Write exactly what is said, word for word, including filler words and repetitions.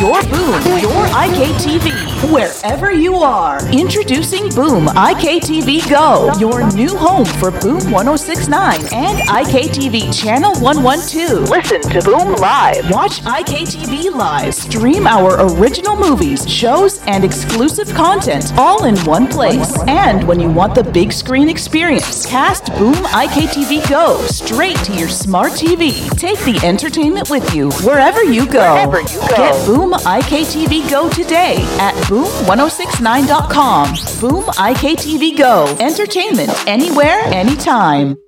your Boom, your I K T V, wherever you are. Introducing Boom I K T V Go, your new home for Boom one oh six point nine and I K T V Channel one twelve. Listen to Boom live. Watch I K T V live. Stream our original movies, shows, and exclusive content all in one place. And when you want the big screen experience, cast Boom I K T V Go straight to your smart T V. Take the entertainment with you wherever you go. Wherever you go. Get Boom I K T V Go today at boom ten sixty-nine dot com. Boom I K T V Go. Entertainment anywhere, anytime.